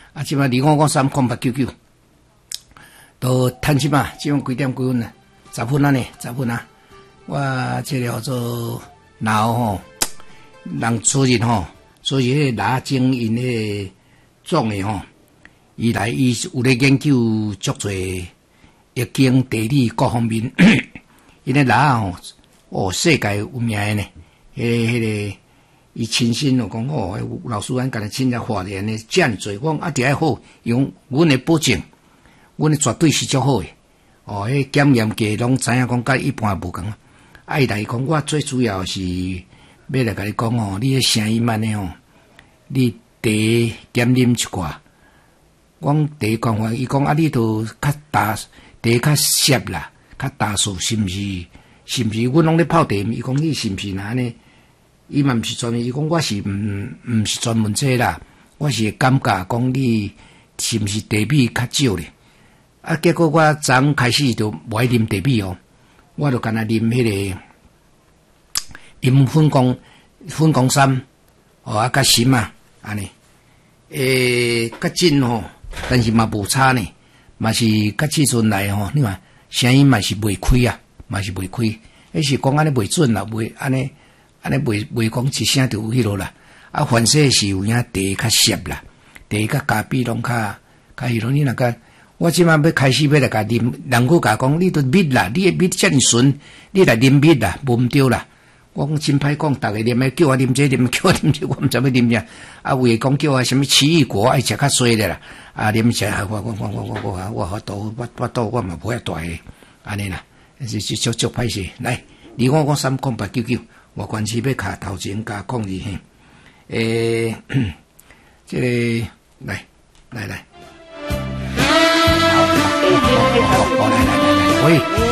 啊，即摆2530899，都趁即嘛，即种几点几分啊？10分啊呢，10分啊。我这个叫做脑吼，人初日吼，所以迄拉精因迄种诶吼，伊有咧研究足侪易经地理各方面，因咧拉吼，哦，世界有名诶呢，迄个。伊亲身就讲哦，老师咱甲你亲自发言呢，遮尔侪讲啊，伫好，伊讲阮会保证，阮绝对是足好诶。哦，迄检验家拢知影讲，甲一般无共。啊，伊来讲，我最主要是要来甲你讲哦，你迄声音慢诶哦，你茶减啉一寡。我讲茶讲话，伊讲啊，你都较大茶较涩啦，较大数是毋是？是毋是？阮拢咧泡茶，伊讲你是毋是安尼？伊嘛毋是专门，伊讲我是毋是专门这啦，我是感觉讲你是毋是茶米较少咧？啊，结果我昨开始就无爱啉茶米哦，我就干那啉迄个啉粉光山哦啊，甲心啊安尼，较真吼，但是嘛无差呢，嘛是甲即阵来吼，你看声音嘛是未开啊，嘛是未开，迄是讲安尼未准啦，未安尼。安尼袂讲一声就有迄落啦，啊，凡说是有影茶较涩啦，茶甲咖啡拢较迄落。你若甲我即摆要开始要来甲啉，人佫甲讲你都蜜啦，你诶蜜遮尔纯，你来啉蜜啦，无毋对啦。我讲真歹讲，逐个啉诶叫我啉这啉，叫我啉这，我毋知要啉啥。啊，为讲叫我什么奇异果爱食较衰的啦，啊，啉食我法度我嘛无遐大个，安尼啦，是足歹势。来，2530899。我关系要卡头前加讲字嘿，这个来，好，来，喂。